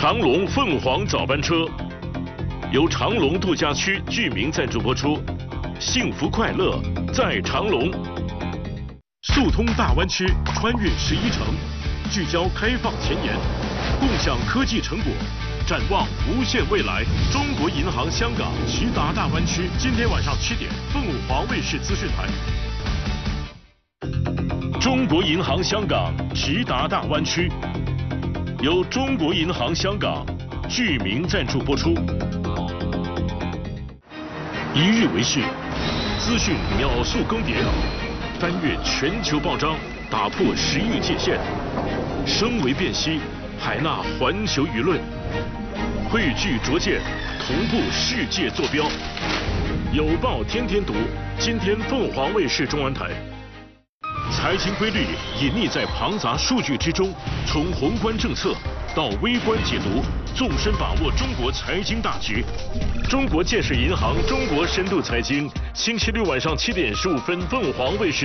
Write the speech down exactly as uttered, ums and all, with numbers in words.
长隆凤凰早班车由长隆度假区居民赞助播出，幸福快乐在长隆。速通大湾区，穿越十一城，聚焦开放前沿，共享科技成果，展望无限未来。中国银行香港直达大湾区，今天晚上七点，凤凰卫视资讯台。中国银行香港直达大湾区，由中国银行香港居民赞助播出。一日为市，资讯秒速更迭，翻越全球报章，打破时域界限，声为辨析，海纳环球舆论，汇聚拙见，同步世界坐标。有报天天读，今天凤凰卫视中文台。财经规律隐匿在庞杂数据之中，从宏观政策到微观解读，纵深把握中国财经大局。中国建设银行中国深度财经，星期六晚上七点十五分，凤凰卫视。